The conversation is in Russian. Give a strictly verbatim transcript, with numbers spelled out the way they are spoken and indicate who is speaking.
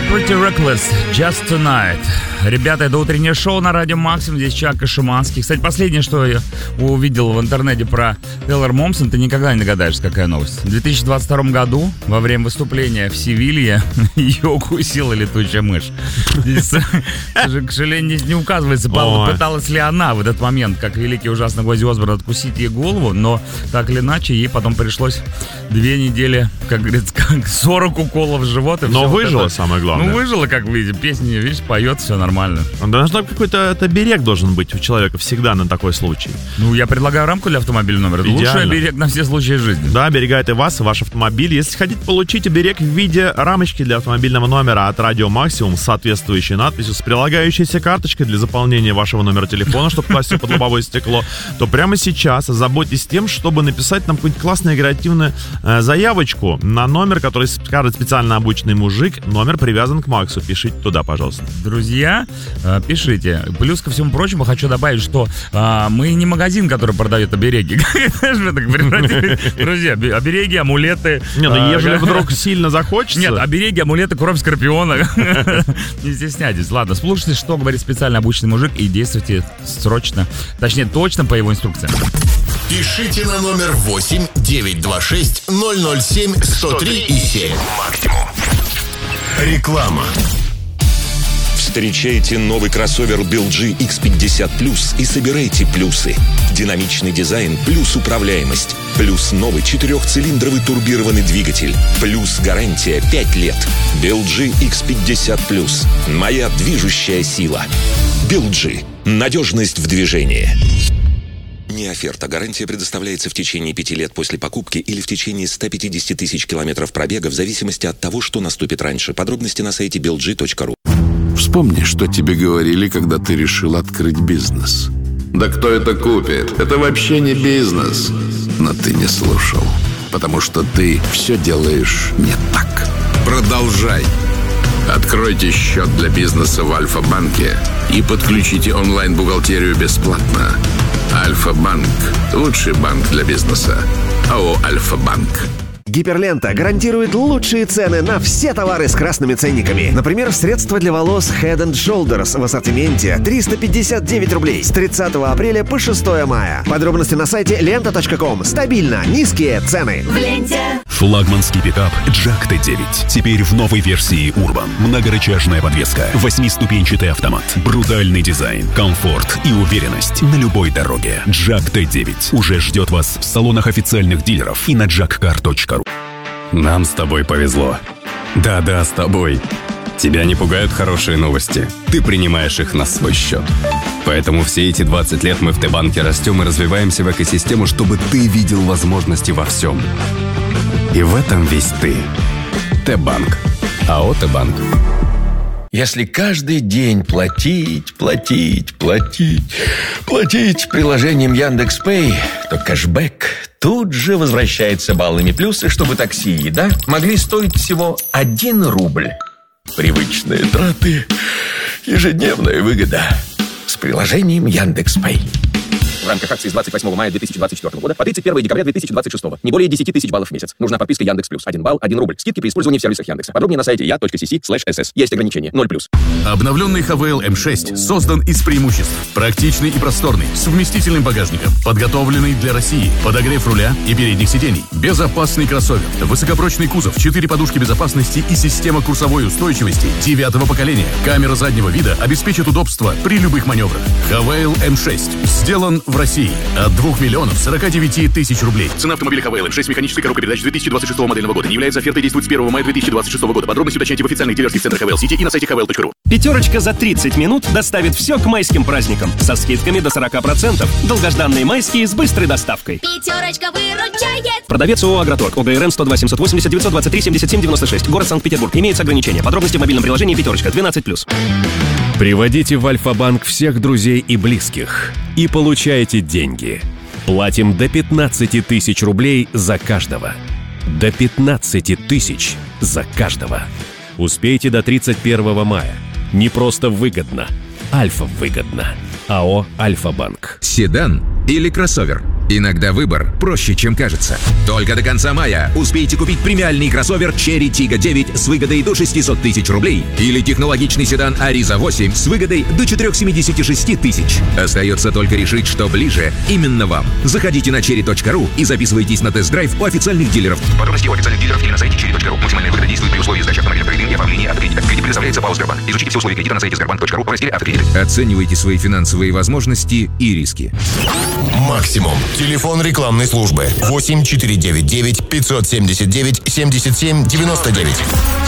Speaker 1: Pretty Reckless, Just Tonight. Ребята, это утреннее шоу на Радио Максимум. Здесь Чак и Шуманский. Кстати, последнее, что я увидел в интернете про Тейлор Момсон, ты никогда не догадаешься, какая новость. В две тысячи двадцать втором году, во время выступления в Севилье, ее укусила летучая мышь. Здесь, к сожалению, не указывается, пыталась ли она в этот момент, как великий ужасный Оззи Осборн, откусить ей голову, но так или иначе, ей потом пришлось две недели, как говорится, как сорок уколов в живот.
Speaker 2: Но выжила, вот самое главное.
Speaker 1: Ну, выжила, как видите, песни, видишь, поет, все нормально.
Speaker 2: Должно какой-то это берег должен быть у человека всегда на такой случай.
Speaker 1: Ну, я предлагаю рамку для автомобильного номера. Лучший берег на все случаи жизни.
Speaker 2: Да, оберегает и вас, и ваш автомобиль. Если хотите получить берег в виде рамочки для автомобильного номера от Радио Максимум с соответствующей надписью, с прилагающейся карточкой для заполнения вашего номера телефона, чтобы класть ее под лобовое стекло, то прямо сейчас озаботьтесь тем, чтобы написать нам какую-нибудь классную креативную э, заявочку на номер, который скажет специально обученный мужик. Номер привязан к Максу. Пишите туда, пожалуйста.
Speaker 1: Друзья, э, пишите. Плюс ко всему прочему хочу добавить, что э, мы не магазин, который продает обереги. Друзья, обереги, амулеты.
Speaker 2: Не, ну ежели вдруг сильно захочется.
Speaker 1: Нет, обереги, амулеты, кровь скорпиона. Не стесняйтесь. Ладно, слушайте, что говорит специально обученный мужик, и действуйте срочно. Точнее, точно по его инструкциям.
Speaker 3: Пишите на номер восемь девятьсот двадцать шесть ноль ноль семь сто три и семь. Максимум. Реклама.
Speaker 4: Встречайте новый кроссовер би эл джи икс пятьдесят плюс и собирайте плюсы. Динамичный дизайн плюс управляемость. Плюс новый четырехцилиндровый турбированный двигатель. Плюс гарантия пять лет. би эл джи икс пятьдесят плюс. Моя движущая сила. би эл джи. Надежность в движении. Не оферта. Гарантия предоставляется в течение пяти лет после покупки или в течение ста пятидесяти тысяч километров пробега в зависимости от того, что наступит раньше. Подробности на сайте би эл джи точка ру.
Speaker 5: Вспомни, что тебе говорили, когда ты решил открыть бизнес. Да кто это купит? Это вообще не бизнес. Но ты не слушал, потому что ты все делаешь не так. Продолжай. Откройте счет для бизнеса в Альфа-банке и подключите онлайн-бухгалтерию бесплатно. Альфа-банк – лучший банк для бизнеса. АО «Альфа-банк».
Speaker 6: Гиперлента гарантирует лучшие цены на все товары с красными ценниками. Например, средства для волос Head and Shoulders в ассортименте триста пятьдесят девять рублей с тридцатого апреля по шестого мая. Подробности на сайте лента точка ком. Стабильно низкие цены.
Speaker 7: В ленте.
Speaker 8: Флагманский пикап Джак Т девять. Теперь в новой версии Urban. Многорычажная подвеска, восьмиступенчатый автомат, брутальный дизайн, комфорт и уверенность на любой дороге. Джак Т девять уже ждет вас в салонах официальных дилеров и на джак кар точка ру.
Speaker 9: Нам с тобой повезло. Да-да, с тобой. Тебя не пугают хорошие новости. Ты принимаешь их на свой счет. Поэтому все эти двадцать лет мы в Т-банке растем и развиваемся в экосистему, чтобы ты видел возможности во всем. И в этом весь ты. Т-банк. АО Т-банк.
Speaker 10: Если каждый день платить, платить, платить, платить приложением Яндекс.Пэй, то кэшбэк тут же возвращается баллами плюсы, чтобы такси и еда могли стоить всего один рубль. Привычные траты, ежедневная выгода с приложением Яндекс.Пэй. В рамках акции с двадцать восьмого мая две тысячи двадцать четвёртого года по тридцать первое декабря две тысячи двадцать шестого. Не более десять тысяч баллов в месяц. Нужна подписка Яндекс Плюс. один балл, один рубль. Скидки при использовании в сервисах Яндекса. Подробнее на сайте я точка си си слэш эс эс. Есть ограничения. ноль плюс.
Speaker 8: Обновленный ХВЛ эм шесть создан из преимуществ. Практичный и просторный, с вместительным багажником, подготовленный для России, подогрев руля и передних сидений, безопасный кроссовер, высокопрочный кузов, четыре подушки безопасности и система курсовой устойчивости девятого поколения. Камера заднего вида обеспечит удобство при любых маневрах. ХВЛ эм шесть сделан в России. От двух миллионов сорока девяти тысяч рублей. Цена автомобиля ХВЛ эм шесть механической коробкой передач две тысячи двадцать шестого модельного года. Не является офертой, действует с первого мая две тысячи двадцать шестого года. Подробности уточняйте в официальных дилерских центрах ХВЛ Сити и на сайте ха вэ эл точка ру.
Speaker 11: Пятерочка за тридцать минут доставит все к майским праздникам. Со скидками до сорока процентов. Долгожданные майские с быстрой доставкой.
Speaker 7: Пятерочка выручает.
Speaker 11: Продавец ООО «Агроторг». ОГРН сто два семьсот восемьдесят девятьсот двадцать три семьдесят семь девяносто шесть. Город Санкт-Петербург. Имеется ограничение. Подробности в мобильном приложении «Пятерочка». двенадцать плюс.
Speaker 12: Приводите в Альфа-банк всех друзей и близких и получайте деньги. Платим до пятнадцати тысяч рублей за каждого. До пятнадцати тысяч за каждого. Успейте до тридцать первого мая. Не просто выгодно, Альфа выгодно. АО «Альфа-банк».
Speaker 13: Седан или кроссовер? Иногда выбор проще, чем кажется. Только до конца мая успейте купить премиальный кроссовер Cherry Tiggo девять с выгодой до шестьсот тысяч рублей или технологичный седан Ariza восемь с выгодой до четыреста семьдесят шесть тысяч. Остается только решить, что ближе именно вам. Заходите на черри точка ру и записывайтесь на тест-драйв у официальных дилеров. Подробности у официальных дилеров или на сайте черри точка ру. Максимальная выгода действует при условии сдачи автомобиля в кредит и оформления автокредита. Кредит предоставляется ПАО «Сбербанк». Изучите все условия кредита на сайте сбербанк точка ру в разделе «Автокредиты». Оценивайте свои финансовые возможности и риски.
Speaker 3: Максимум. Телефон рекламной службы восемь четыре девять девять пятьсот семьдесят девять семьдесят семь девяносто девять.